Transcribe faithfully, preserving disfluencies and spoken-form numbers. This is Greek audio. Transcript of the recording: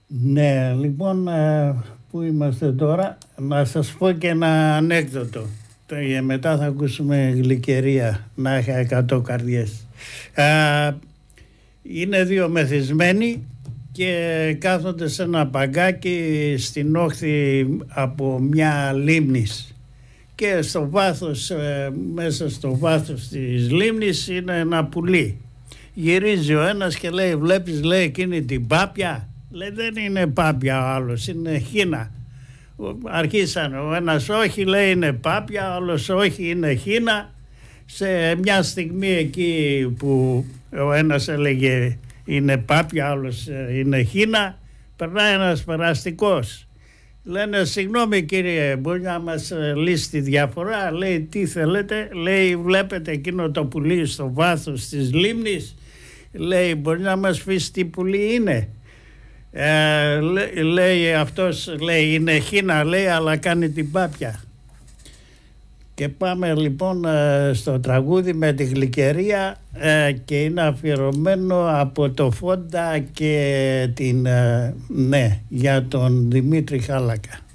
Ναι, λοιπόν, πού είμαστε τώρα, να σας πω και ένα ανέκδοτο. Μετά θα ακούσουμε γλυκερία, να έχει εκατό καρδιές. Είναι δύο μεθυσμένοι και κάθονται σε ένα παγκάκι στην όχθη από μια λίμνης. Και στο βάθος, μέσα στο βάθος της λίμνης είναι ένα πουλί. Γυρίζει ο ένας και λέει, βλέπεις, λέει, εκείνη την πάπια? Λέει, δεν είναι πάπια ο άλλος, είναι χίνα. Αρχίσανε, ο ένας όχι, λέει, είναι πάπια, ο άλλος όχι, είναι χίνα. Σε μια στιγμή εκεί που ο ένας έλεγε είναι πάπια, ο άλλος είναι χίνα, περνάει ένας περαστικός. Λένε, συγγνώμη κύριε, μπορεί να μας λύσει τη διαφορά? Λέει, τι θέλετε? Λέει, βλέπετε εκείνο το πουλί στο βάθος της λίμνης? Λέει, μπορεί να μας πεις τι πουλί είναι? Ε, λέ, λέει αυτός, λέει, είναι χίνα, λέει, αλλά κάνει την πάπια. Και πάμε λοιπόν στο τραγούδι με τη γλυκερία και είναι αφιερωμένο από το Φόντα και την, ναι, για τον Δημήτρη Χάλακα.